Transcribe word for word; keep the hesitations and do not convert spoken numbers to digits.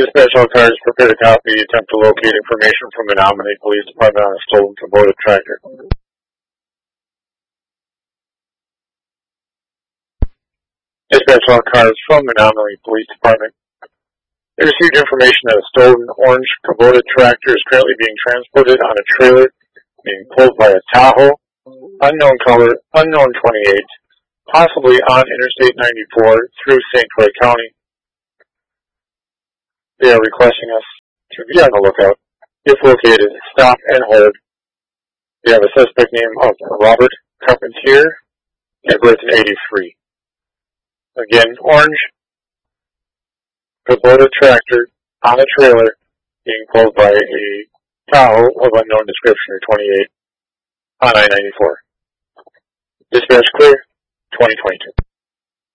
Dispatch all cars, prepare to copy, attempt to locate information from the Menominee Police Department on a stolen Kubota tractor. Dispatch all cars from the Menominee Police Department. They received information that a stolen orange Kubota tractor is currently being transported on a trailer being pulled by a Tahoe, unknown color, unknown twenty-eight, possibly on Interstate ninety-four through Saint Croix County. They are requesting us to be on the lookout. If located, stop and hold. They have a suspect name of Robert Carpentier at birth in eighty-three. Again, orange Kubota tractor on a trailer being pulled by a Tahoe of unknown description, or twenty-eight, on I ninety-four. Dispatch clear, twenty twenty-two.